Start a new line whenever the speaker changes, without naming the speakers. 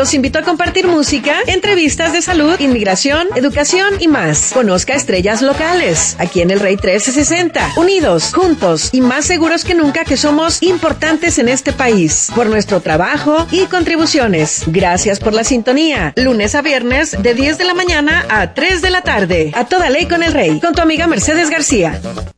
Los invito a compartir música, entrevistas de salud, inmigración, educación y más. Conozca estrellas locales, aquí en el Rey 1360. Unidos, juntos y más seguros que nunca que somos importantes en este país. Por nuestro trabajo y contribuciones. Gracias por la sintonía. Lunes a viernes de 10 de la mañana a 3 de la tarde. A toda ley con el Rey. Con tu amiga Mercedes García.